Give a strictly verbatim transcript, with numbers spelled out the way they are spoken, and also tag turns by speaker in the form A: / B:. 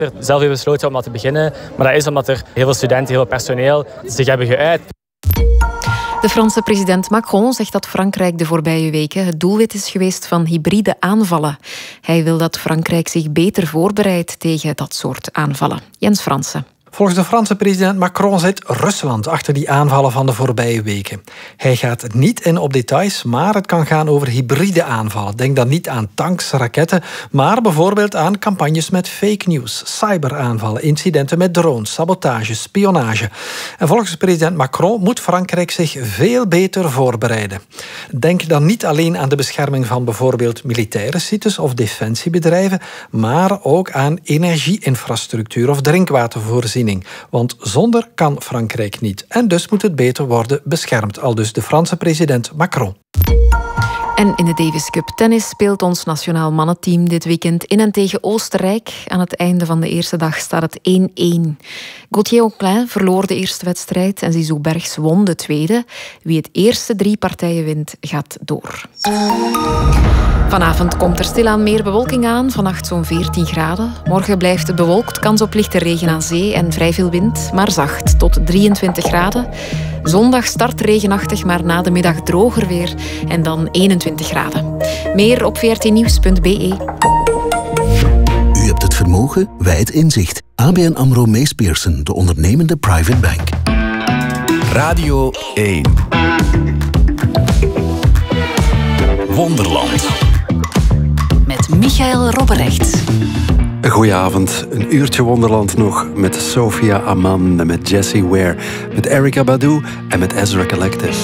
A: er zelf hebben besloten om dat te beginnen. Maar dat is omdat er heel veel studenten, heel veel personeel zich hebben geuit.
B: De Franse president Macron zegt dat Frankrijk de voorbije weken het doelwit is geweest van hybride aanvallen. Hij wil dat Frankrijk zich beter voorbereidt tegen dat soort aanvallen. Jens Fransen.
C: Volgens de Franse president Macron zit Rusland achter die aanvallen van de voorbije weken. Hij gaat niet in op details, maar het kan gaan over hybride aanvallen. Denk dan niet aan tanks, raketten, maar bijvoorbeeld aan campagnes met fake news, cyberaanvallen, incidenten met drones, sabotage, spionage. En volgens president Macron moet Frankrijk zich veel beter voorbereiden. Denk dan niet alleen aan de bescherming van bijvoorbeeld militaire sites of defensiebedrijven, maar ook aan energieinfrastructuur of drinkwatervoorziening. Want zonder kan Frankrijk niet. En dus moet het beter worden beschermd, aldus de Franse president Macron.
B: En in de Davis Cup tennis speelt ons nationaal mannenteam dit weekend in en tegen Oostenrijk. Aan het einde van de eerste dag staat het één-één. Gauthier Auclin verloor de eerste wedstrijd en Zizou Bergs won de tweede. Wie het eerste drie partijen wint, gaat door. Vanavond komt er stilaan meer bewolking aan, vannacht zo'n veertien graden. Morgen blijft het bewolkt, kans op lichte regen aan zee en vrij veel wind, maar zacht, tot drieëntwintig graden. Zondag start regenachtig, maar na de middag droger weer en dan eenentwintig graden. Meer op v r t nieuws punt b e.
D: U hebt het vermogen, wij het inzicht. A B N AMRO Mees Pierson, de ondernemende private bank.
E: Radio één. Wonderland.
B: Met Michael Robberecht.
F: Goedenavond, een uurtje Wonderland nog met Sophia Aman, met Jessie Ware, met Erykah Badu en met Ezra Collective.